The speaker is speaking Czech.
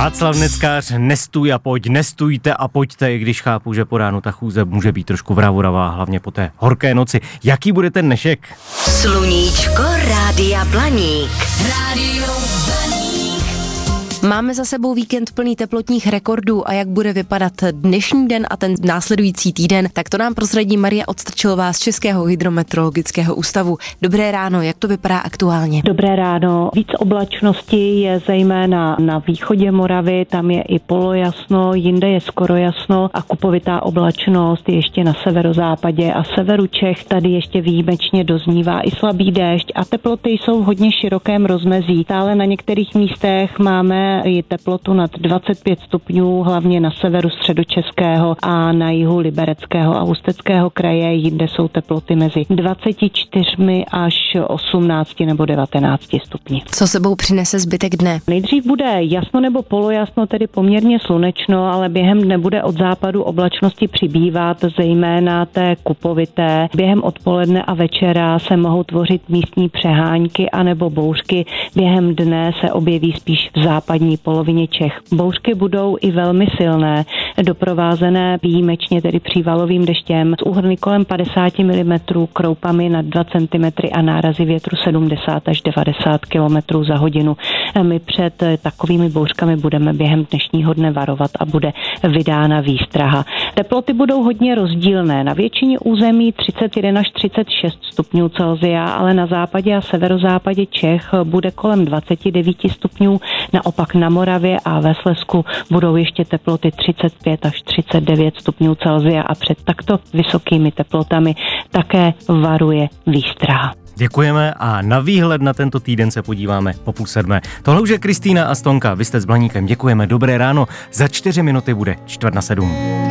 Václav Neckář, nestůj a pojď, nestůjte a pojďte, i když chápu, že po ránu ta chůze může být trošku vravoravá, hlavně po té horké noci. Jaký bude ten dnešek? Sluníčko Rádia Blaník. Rádio Blaník. Máme za sebou víkend plný teplotních rekordů a jak bude vypadat dnešní den a ten následující týden, tak to nám prozradí Marie Odstrčilová z Českého hydrometeorologického ústavu. Dobré ráno, jak to vypadá aktuálně? Dobré ráno. Víc oblačnosti je zejména na východě Moravy, tam je i polojasno, jinde je skoro jasno a kupovitá oblačnost ještě na severozápadě a severu Čech. Tady ještě výjimečně doznívá i slabý déšť a teploty jsou v hodně širokém rozmezí. Stále na některých místech máme i teplotu nad 25 stupňů, hlavně na severu středočeského a na jihu Libereckého a Ústeckého kraje. Jinde jsou teploty mezi 24 až 18 nebo 19 stupni. Co sebou přinese zbytek dne? Nejdřív bude jasno nebo polojasno, tedy poměrně slunečno, ale během dne bude od západu oblačnosti přibývat, zejména té kupovité. Během odpoledne a večera se mohou tvořit místní přehánky anebo bouřky. Během dne se objeví spíš v západní polovině Čech. Bouřky budou i velmi silné, doprovázené výjimečně tedy přívalovým deštěm s úhrny kolem 50 mm, kroupami nad 2 cm a nárazy větru 70 až 90 km za hodinu. My před takovými bouřkami budeme během dnešního dne varovat a bude vydána výstraha. Teploty budou hodně rozdílné. Na většině území 31 až 36 stupňů Celsia, ale na západě a severozápadě Čech bude kolem 29 stupňů. Naopak na Moravě a ve Slezsku budou ještě teploty 35 až 39 stupňů Celsia a před takto vysokými teplotami také varuje výstraha. Děkujeme a na výhled na tento týden se podíváme po 6:30. Tohle už je Kristýna a Stonka, vy jste s Blaníkem, děkujeme, dobré ráno, za 4 minuty bude 6:45.